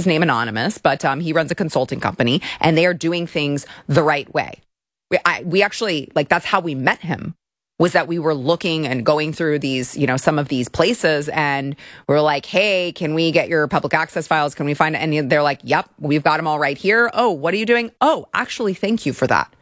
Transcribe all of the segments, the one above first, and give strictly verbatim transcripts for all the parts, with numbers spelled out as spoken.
his name anonymous, but um, he runs a consulting company, and they are doing things the right way. We, I, we actually, like, that's how we met him, was that we were looking and going through these, you know, some of these places, and we're like, hey, can we get your public access files? Can we find it? And they're like, yep, we've got them all right here. Oh, what are you doing? Oh, actually, thank you for that.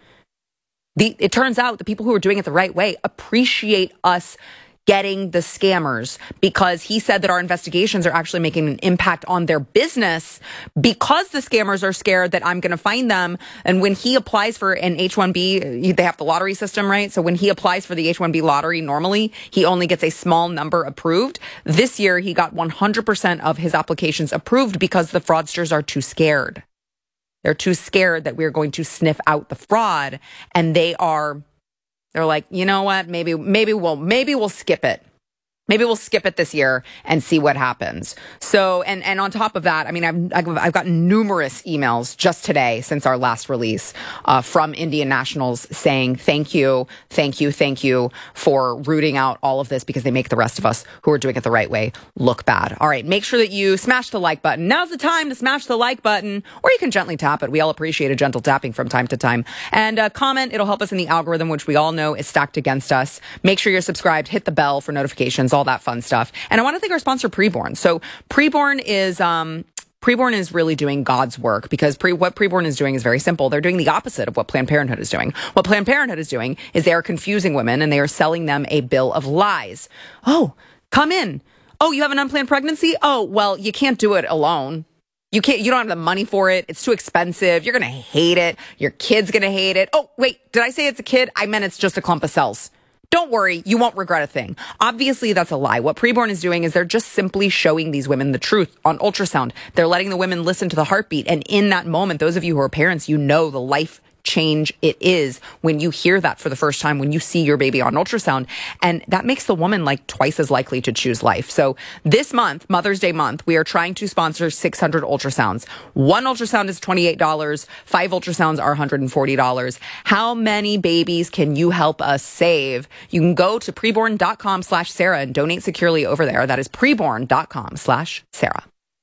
The, it turns out the people who are doing it the right way appreciate us getting the scammers, because he said that our investigations are actually making an impact on their business because the scammers are scared that I'm going to find them. And when he applies for an H one B, they have the lottery system, right? So when he applies for the H one B lottery, normally he only gets a small number approved. This year, he got one hundred percent of his applications approved because the fraudsters are too scared. They're too scared that we're going to sniff out the fraud, and they are They're like, you know what? Maybe, maybe we'll, maybe we'll skip it. Maybe we'll skip it this year and see what happens. So, and, and on top of that, I mean, I've, I've, I've gotten numerous emails just today since our last release uh, from Indian nationals saying, thank you, thank you, thank you for rooting out all of this, because they make the rest of us who are doing it the right way look bad. All right. Make sure that you smash the like button. Now's the time to smash the like button, or you can gently tap it. We all appreciate a gentle tapping from time to time. And uh, comment. It'll help us in the algorithm, which we all know is stacked against us. Make sure you're subscribed. Hit the bell for notifications, all that fun stuff. And I want to thank our sponsor, Preborn. So Preborn is, um, Preborn is really doing God's work, because pre, what Preborn is doing is very simple. They're doing the opposite of what Planned Parenthood is doing. What Planned Parenthood is doing is they are confusing women, and they are selling them a bill of lies. Oh, come in. Oh, you have an unplanned pregnancy? Oh, well, you can't do it alone. You can't, you don't have the money for it. It's too expensive. You're going to hate it. Your kid's going to hate it. Oh, wait, did I say it's a kid? I meant it's just a clump of cells. Don't worry, you won't regret a thing. Obviously, that's a lie. What Preborn is doing is they're just simply showing these women the truth on ultrasound. They're letting the women listen to the heartbeat. And in that moment, those of you who are parents, you know the life change it is when you hear that for the first time, when you see your baby on ultrasound. And that makes the woman like twice as likely to choose life. So this month, Mother's Day month, we are trying to sponsor six hundred ultrasounds. One ultrasound is twenty-eight dollars. Five ultrasounds are one hundred forty dollars. How many babies can you help us save? You can go to preborn.com slash Sarah and donate securely over there. That is preborn.com slash Sarah.